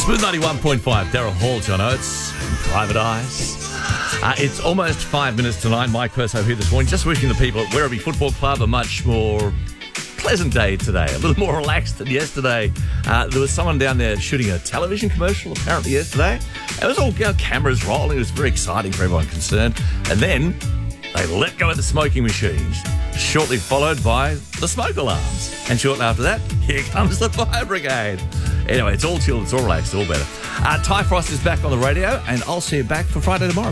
Smooth 91.5, Daryl Hall, John Oates, and Private Eyes. It's almost 5 minutes to 9. Mike Perso here this morning, just wishing the people at Werribee Football Club a much more pleasant day today, a little more relaxed than yesterday. There was someone down there shooting a television commercial apparently yesterday. It was all cameras rolling. It was very exciting for everyone concerned. And then they let go of the smoking machines, shortly followed by the smoke alarms. And shortly after that, here comes the fire brigade. Anyway, it's all chilled, it's all relaxed, it's all better. Ty Frost is back on the radio, and I'll see you back for Friday tomorrow.